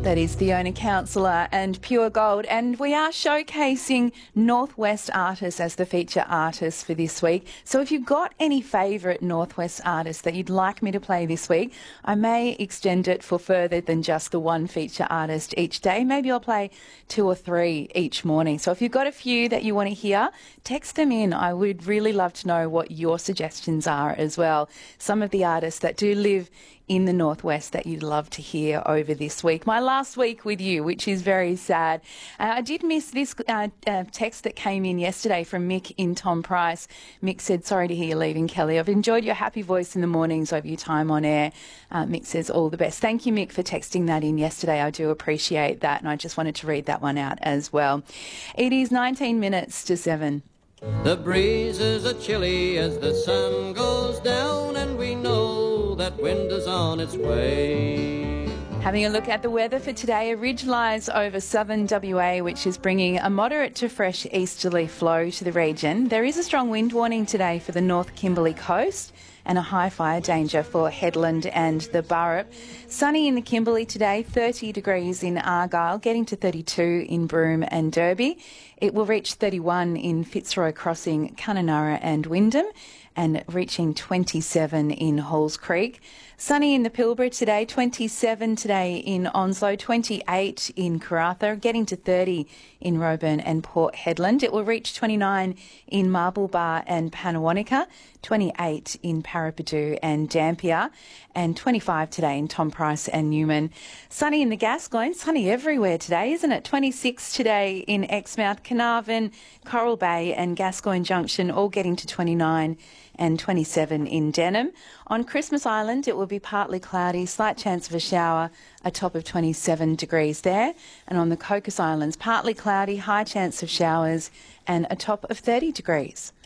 That is Fiona Counsellor and Pure Gold, and we are showcasing Northwest artists as the feature artists for this week. So if you've got any favourite Northwest artists that you'd like me to play this week, I may extend it for further than just the one feature artist each day. Maybe I'll play 2 or 3 each morning. So if you've got a few that you want to hear, text them in. I would really love to know what your suggestions are as well. Some of the artists that do live in the Northwest that you'd love to hear over this week. My last week with you, which is very sad. I did miss this text that came in yesterday from Mick in Tom Price. Mick said, sorry to hear you're leaving, Kelly. I've enjoyed your happy voice in the mornings over your time on air. Mick says, all the best. Thank you, Mick, for texting that in yesterday. I do appreciate that, and I just wanted to read that one out as well. It is 19 minutes to 7. The breezes are chilly as the sun goes down, and we know that winter's on its way. Having a look at the weather for today, a ridge lies over southern WA, which is bringing a moderate to fresh easterly flow to the region. There is a strong wind warning today for the North Kimberley coast and a high fire danger for Headland and the Burrup. Sunny in the Kimberley today, 30 degrees in Argyle, getting to 32 in Broome and Derby. It will reach 31 in Fitzroy Crossing, Kununurra and Wyndham, and reaching 27 in Halls Creek. Sunny in the Pilbara today, 27 today in Onslow, 28 in Karratha, getting to 30 in Roebourne and Port Hedland. It will reach 29 in Marble Bar and Pannawonica, 28 in Parapadu and Dampier, and 25 today in Tom Price and Newman. Sunny in the Gascoyne, sunny everywhere today, isn't it? 26 today in Exmouth, Carnarvon, Coral Bay and Gascoyne Junction, all getting to 29 and 27 in Denham. On Christmas Island, it will be partly cloudy, slight chance of a shower, a top of 27 degrees there. And on the Cocos Islands, partly cloudy, high chance of showers and a top of 30 degrees.